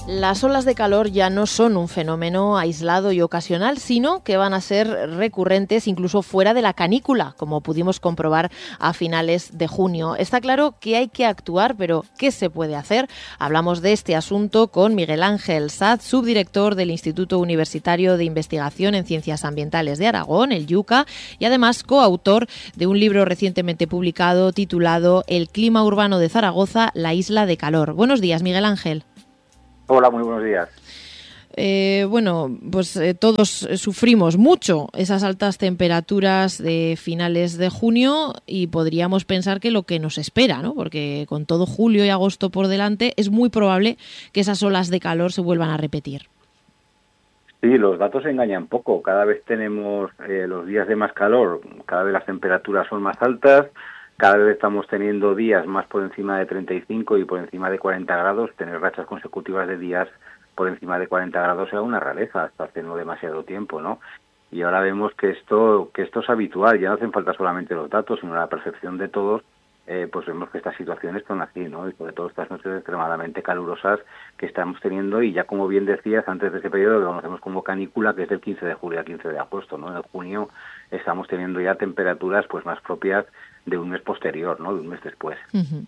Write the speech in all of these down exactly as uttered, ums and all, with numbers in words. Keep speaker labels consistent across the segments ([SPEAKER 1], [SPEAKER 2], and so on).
[SPEAKER 1] Las olas de calor ya no son un fenómeno aislado y ocasional, sino que van a ser recurrentes incluso fuera de la canícula, como pudimos comprobar a finales de junio. Está claro que hay que actuar, pero ¿qué se puede hacer? Hablamos de este asunto con Miguel Ángel Saz, subdirector del Instituto Universitario de Investigación en Ciencias Ambientales de Aragón, el IUCA, y además coautor de un libro recientemente publicado titulado El clima urbano de Zaragoza, la isla de calor. Buenos días, Miguel Ángel.
[SPEAKER 2] Hola, muy buenos días.
[SPEAKER 1] Eh, bueno, pues eh, todos sufrimos mucho esas altas temperaturas de finales de junio y podríamos pensar que lo que nos espera, ¿no? Porque con todo julio y agosto por delante es muy probable que esas olas de calor se vuelvan a repetir.
[SPEAKER 2] Sí, los datos engañan poco. Cada vez tenemos eh, los días de más calor, cada vez las temperaturas son más altas, cada vez estamos teniendo días más por encima de treinta y cinco y por encima de cuarenta grados. Tener rachas consecutivas de días por encima de cuarenta grados era una rareza hasta hace no demasiado tiempo, ¿no? Y ahora vemos que esto que esto es habitual. Ya no hacen falta solamente los datos, sino la percepción de todos. Eh, pues vemos que estas situaciones son así, ¿no? Y sobre todo estas noches extremadamente calurosas que estamos teniendo, y ya como bien decías, antes de ese periodo lo conocemos como canícula, que es del quince de julio al quince de agosto, ¿no? En junio estamos teniendo ya temperaturas pues más propias de un mes posterior, ¿no? De un mes después.
[SPEAKER 1] Uh-huh.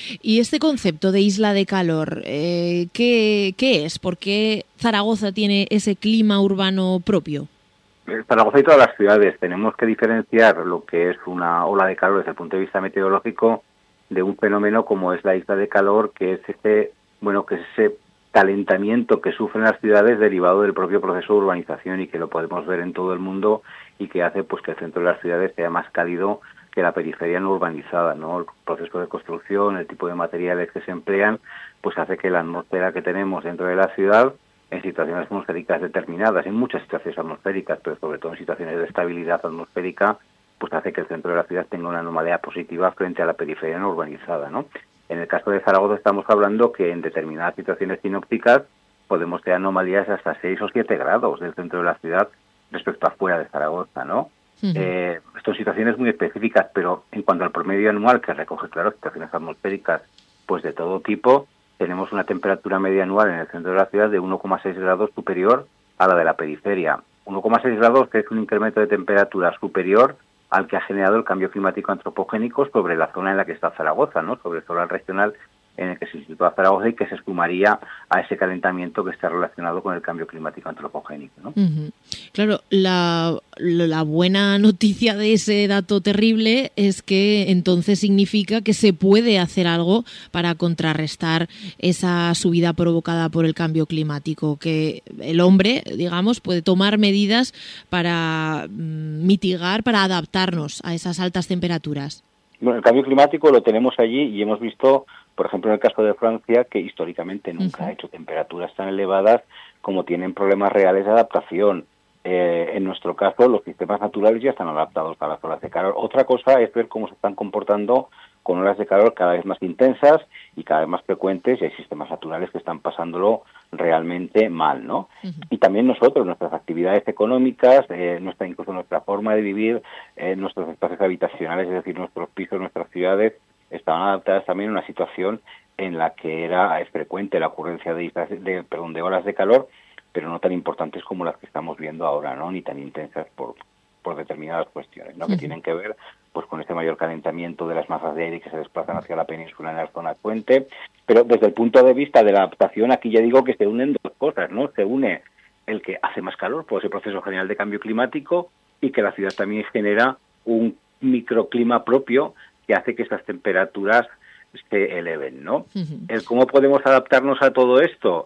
[SPEAKER 1] Y este concepto de isla de calor, eh, ¿qué, qué es? ¿Por qué Zaragoza tiene ese clima urbano propio?
[SPEAKER 2] Zaragoza y todas las ciudades tenemos que diferenciar lo que es una ola de calor desde el punto de vista meteorológico de un fenómeno como es la isla de calor, que es ese, bueno, que es ese calentamiento que sufren las ciudades derivado del propio proceso de urbanización, y que lo podemos ver en todo el mundo, y que hace pues que el centro de las ciudades sea más cálido que la periferia no urbanizada, ¿no? El proceso de construcción, el tipo de materiales que se emplean, pues hace que la atmósfera que tenemos dentro de la ciudad, en situaciones atmosféricas determinadas, en muchas situaciones atmosféricas, pero sobre todo en situaciones de estabilidad atmosférica, pues hace que el centro de la ciudad tenga una anomalía positiva frente a la periferia no urbanizada, ¿no? En el caso de Zaragoza estamos hablando que en determinadas situaciones sinópticas podemos tener anomalías hasta seis o siete grados del centro de la ciudad respecto a fuera de Zaragoza, ¿no? Uh-huh. Eh, son situaciones muy específicas, pero en cuanto al promedio anual, que recoge, claro, situaciones atmosféricas pues de todo tipo, tenemos una temperatura media anual en el centro de la ciudad de uno coma seis grados superior a la de la periferia. uno coma seis grados, que es un incremento de temperatura superior al que ha generado el cambio climático antropogénico sobre la zona en la que está Zaragoza, ¿no? Sobre el solar regional en el que se sitúa Zaragoza, y que se sumaría a ese calentamiento que está relacionado con el cambio climático antropogénico, ¿no?
[SPEAKER 1] Uh-huh. Claro, la, la buena noticia de ese dato terrible es que entonces significa que se puede hacer algo para contrarrestar esa subida provocada por el cambio climático, que el hombre, digamos, puede tomar medidas para mitigar, para adaptarnos a esas altas temperaturas.
[SPEAKER 2] Bueno, el cambio climático lo tenemos allí, y hemos visto, por ejemplo, en el caso de Francia, que históricamente nunca uh-huh. ha hecho temperaturas tan elevadas como tienen problemas reales de adaptación. Eh, en nuestro caso, los sistemas naturales ya están adaptados a las olas de calor. Otra cosa es ver cómo se están comportando con olas de calor cada vez más intensas y cada vez más frecuentes, y hay sistemas naturales que están pasándolo realmente mal, ¿no? Uh-huh. Y también nosotros, nuestras actividades económicas, eh, nuestra incluso nuestra forma de vivir, eh, nuestros espacios habitacionales, es decir, nuestros pisos, nuestras ciudades, estaban adaptadas también a una situación en la que era frecuente la ocurrencia de, islas, de, perdón, de olas de calor, pero no tan importantes como las que estamos viendo ahora, ¿no? Ni tan intensas por, por determinadas cuestiones, ¿no? Uh-huh. Que tienen que ver pues con este mayor calentamiento de las masas de aire que se desplazan hacia la península en la zona puente. Pero desde el punto de vista de la adaptación, aquí ya digo que se unen dos cosas, ¿no? Se une el que hace más calor por ese proceso general de cambio climático, y que la ciudad también genera un microclima propio que hace que esas temperaturas se eleven, ¿no? Uh-huh. El cómo podemos adaptarnos a todo esto,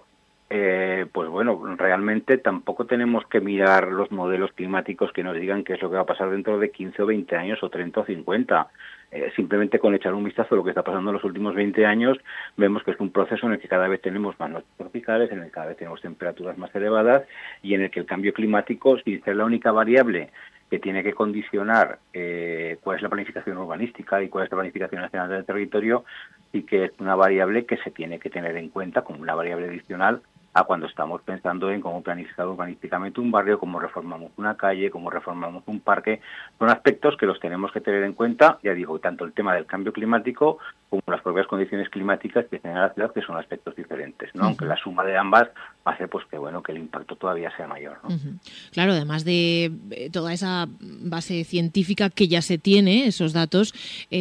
[SPEAKER 2] eh, pues bueno, realmente tampoco tenemos que mirar los modelos climáticos que nos digan qué es lo que va a pasar dentro de quince o veinte años o treinta o cincuenta. Eh, simplemente con echar un vistazo a lo que está pasando en los últimos veinte años, vemos que es un proceso en el que cada vez tenemos más noches tropicales, en el que cada vez tenemos temperaturas más elevadas, y en el que el cambio climático, sin ser la única variable que tiene que condicionar eh, cuál es la planificación urbanística y cuál es la planificación nacional del territorio, y que es una variable que se tiene que tener en cuenta como una variable adicional a cuando estamos pensando en cómo planificar urbanísticamente un barrio, cómo reformamos una calle, cómo reformamos un parque. Son aspectos que los tenemos que tener en cuenta, ya digo, tanto el tema del cambio climático como las propias condiciones climáticas que tiene la ciudad, que son aspectos diferentes, ¿no? Uh-huh. Aunque la suma de ambas hace pues que bueno que el impacto todavía sea mayor, ¿no?
[SPEAKER 1] Uh-huh. Claro, además de toda esa base científica que ya se tiene, esos datos,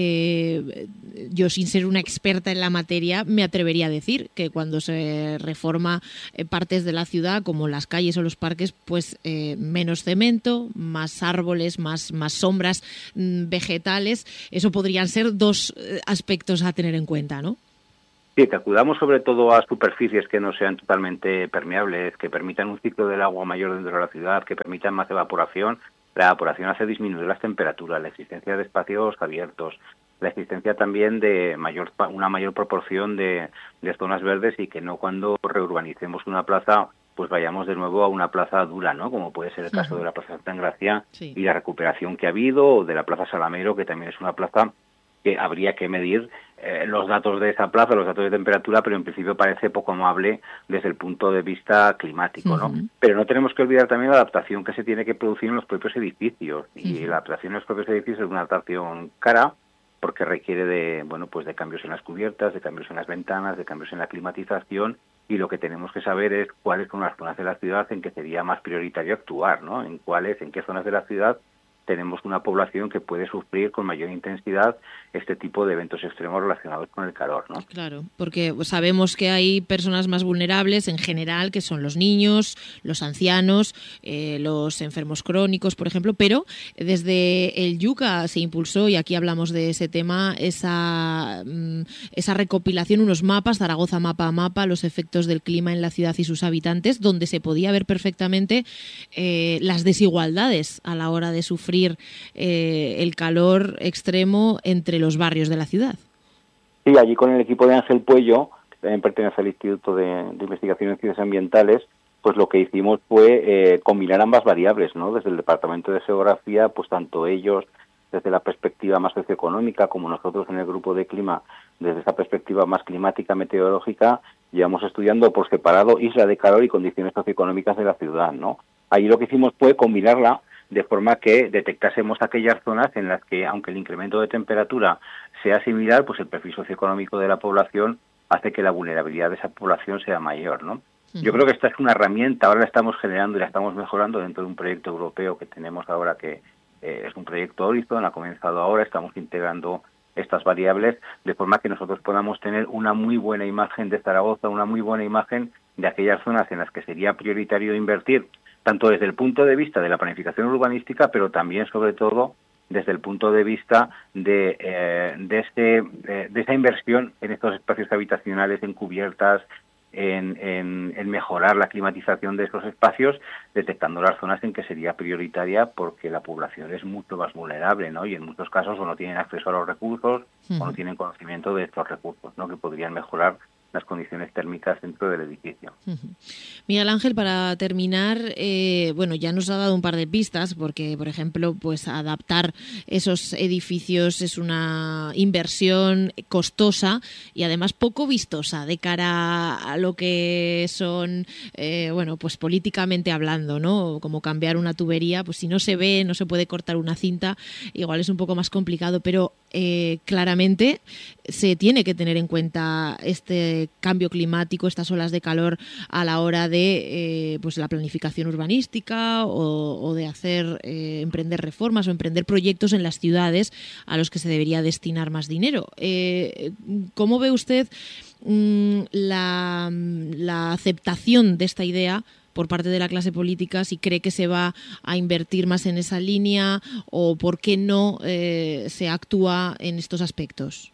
[SPEAKER 1] eh, yo sin ser una experta en la materia me atrevería a decir que cuando se reforma eh, partes de la ciudad, como las calles o los parques, pues eh, menos cemento, más árboles, más, más sombras mmm, vegetales, eso podrían ser dos eh, aspectos a tener en cuenta, ¿no?
[SPEAKER 2] Sí, que acudamos sobre todo a superficies que no sean totalmente permeables, que permitan un ciclo del agua mayor dentro de la ciudad, que permitan más evaporación. La evaporación hace disminuir las temperaturas, la existencia de espacios abiertos, la existencia también de mayor una mayor proporción de, de zonas verdes y que no cuando reurbanicemos una plaza pues vayamos de nuevo a una plaza dura, ¿no? Como puede ser el caso uh-huh. de la Plaza Santa Engracia sí. y la recuperación que ha habido, o de la Plaza Salamero, que también es una plaza que habría que medir eh, los datos de esa plaza, los datos de temperatura, pero en principio parece poco amable desde el punto de vista climático, uh-huh. ¿no? Pero no tenemos que olvidar también la adaptación que se tiene que producir en los propios edificios, uh-huh. y la adaptación en los propios edificios es una adaptación cara, porque requiere de, bueno, pues de cambios en las cubiertas, de cambios en las ventanas, de cambios en la climatización, y lo que tenemos que saber es cuáles son las zonas de la ciudad en que sería más prioritario actuar, ¿no? En cuáles, en qué zonas de la ciudad tenemos una población que puede sufrir con mayor intensidad este tipo de eventos extremos relacionados con el calor, ¿no?
[SPEAKER 1] Claro, porque sabemos que hay personas más vulnerables en general, que son los niños, los ancianos, eh, los enfermos crónicos, por ejemplo, pero desde el Yuca se impulsó, y aquí hablamos de ese tema, esa, esa recopilación, unos mapas, Zaragoza mapa a mapa, los efectos del clima en la ciudad y sus habitantes, donde se podía ver perfectamente eh, las desigualdades a la hora de sufrir eh, el calor extremo entre los barrios de la ciudad.
[SPEAKER 2] Sí, allí con el equipo de Ángel Puello, que también pertenece al Instituto de, de Investigación en Ciencias Ambientales, pues lo que hicimos fue eh, combinar ambas variables, ¿no? Desde el Departamento de Geografía, pues tanto ellos desde la perspectiva más socioeconómica como nosotros en el grupo de clima desde esa perspectiva más climática, meteorológica, llevamos estudiando por separado isla de calor y condiciones socioeconómicas de la ciudad, ¿no? Ahí lo que hicimos fue combinarla de forma que detectásemos aquellas zonas en las que, aunque el incremento de temperatura sea similar, pues el perfil socioeconómico de la población hace que la vulnerabilidad de esa población sea mayor, ¿no? Uh-huh. Yo creo que esta es una herramienta, ahora la estamos generando y la estamos mejorando dentro de un proyecto europeo que tenemos ahora, que eh, es un proyecto Horizon, ha comenzado ahora, estamos integrando estas variables de forma que nosotros podamos tener una muy buena imagen de Zaragoza, una muy buena imagen de aquellas zonas en las que sería prioritario invertir, tanto desde el punto de vista de la planificación urbanística, pero también, sobre todo, desde el punto de vista de, eh, de, este, eh, de esa inversión en estos espacios habitacionales, en cubiertas, en, en, en mejorar la climatización de esos espacios, detectando las zonas en que sería prioritaria porque la población es mucho más vulnerable, ¿no? Y en muchos casos o no tienen acceso a los recursos uh-huh. o no tienen conocimiento de estos recursos, ¿no? Que podrían mejorar las condiciones térmicas dentro del edificio.
[SPEAKER 1] Uh-huh. Miguel Ángel, para terminar, eh, bueno, ya nos ha dado un par de pistas, porque, por ejemplo, pues adaptar esos edificios es una inversión costosa y además poco vistosa de cara a lo que son, eh, bueno, pues políticamente hablando, ¿no? Como cambiar una tubería, pues si no se ve, no se puede cortar una cinta, igual es un poco más complicado, pero eh, claramente se tiene que tener en cuenta este cambio climático, estas olas de calor a la hora de eh, pues la planificación urbanística o, o de hacer eh, emprender reformas o emprender proyectos en las ciudades a los que se debería destinar más dinero. Eh, ¿Cómo ve usted mmm, la, la aceptación de esta idea por parte de la clase política, si cree que se va a invertir más en esa línea o por qué no eh, se actúa en estos aspectos?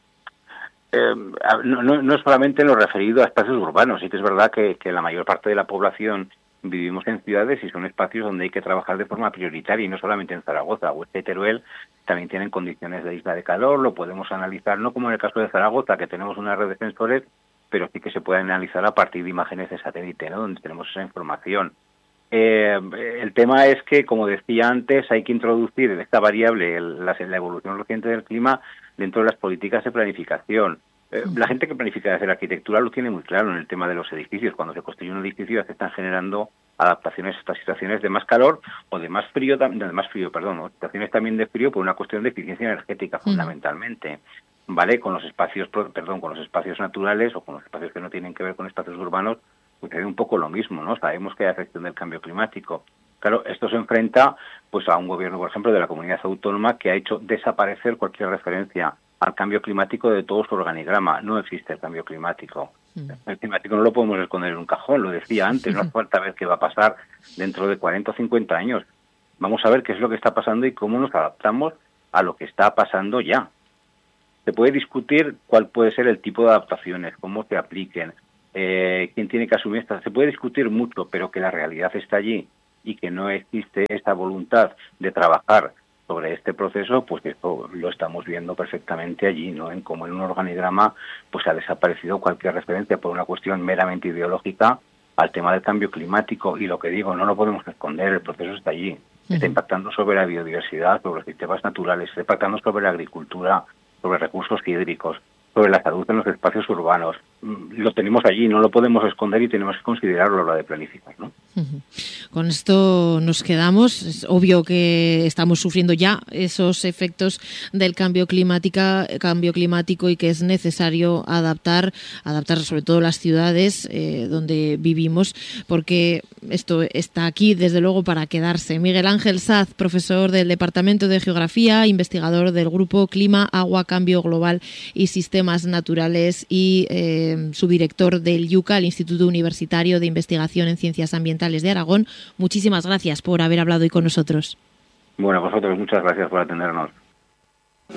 [SPEAKER 2] Eh, no, no, no es solamente en lo referido a espacios urbanos, sí que es verdad que, que la mayor parte de la población vivimos en ciudades y son espacios donde hay que trabajar de forma prioritaria, y no solamente en Zaragoza. Huesca y Teruel también tienen condiciones de isla de calor, lo podemos analizar, no como en el caso de Zaragoza, que tenemos una red de sensores, pero sí que se puede analizar a partir de imágenes de satélite, ¿no? Donde tenemos esa información. Eh, el tema es que, como decía antes, hay que introducir esta variable, el, la, la evolución reciente del clima, dentro de las políticas de planificación. Eh, la gente que planifica hacer arquitectura lo tiene muy claro en el tema de los edificios. Cuando se construye un edificio se están generando adaptaciones a estas situaciones de más calor o de más frío, de más frío, perdón, o situaciones también de frío por una cuestión de eficiencia energética, fundamentalmente. ¿vale? Con los espacios, perdón, con los espacios naturales o con los espacios que no tienen que ver con espacios urbanos, sucede un poco lo mismo, ¿no? Sabemos que hay afección del cambio climático. Claro, esto se enfrenta pues a un gobierno, por ejemplo, de la comunidad autónoma que ha hecho desaparecer cualquier referencia al cambio climático de todo su organigrama. No existe el cambio climático. El cambio climático no lo podemos esconder en un cajón, lo decía antes, no hace falta ver qué va a pasar dentro de cuarenta o cincuenta años. Vamos a ver qué es lo que está pasando y cómo nos adaptamos a lo que está pasando ya. Se puede discutir cuál puede ser el tipo de adaptaciones, cómo se apliquen, eh, quién tiene que asumir estas. Se puede discutir mucho, pero que la realidad está allí y que no existe esta voluntad de trabajar sobre este proceso, pues esto lo estamos viendo perfectamente allí, ¿no? En cómo en un organigrama pues ha desaparecido cualquier referencia por una cuestión meramente ideológica al tema del cambio climático. Y lo que digo, no lo podemos esconder, el proceso está allí. Uh-huh. Está impactando sobre la biodiversidad, sobre los sistemas naturales, está impactando sobre la agricultura, sobre recursos hídricos, sobre la salud en los espacios urbanos. Lo tenemos allí, no lo podemos esconder y tenemos que considerarlo a la hora de planificar, ¿no?
[SPEAKER 3] Uh-huh. Con esto nos quedamos. Es obvio que estamos sufriendo ya esos efectos del cambio climática, cambio climático y que es necesario adaptar, adaptar sobre todo las ciudades eh, donde vivimos, porque esto está aquí desde luego para quedarse. Miguel Ángel Saz, profesor del Departamento de Geografía, investigador del Grupo Clima, Agua, Cambio Global y Sistemas Naturales y eh, subdirector del IUCA, el Instituto Universitario de Investigación en Ciencias Ambientales de Aragón. Muchísimas gracias por haber hablado hoy con nosotros.
[SPEAKER 2] Bueno, vosotros muchas gracias por atendernos.